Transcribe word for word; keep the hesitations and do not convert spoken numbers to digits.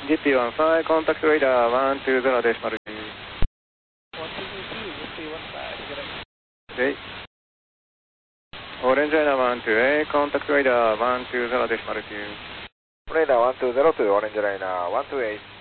ジーピーワンファイブ、コンタクトレーダーワンツーゼロデシマルツー。Okay. Orange radar one two eight, contact radar one two zero decimal two. Radar one two zero to Orange Radar one two eight.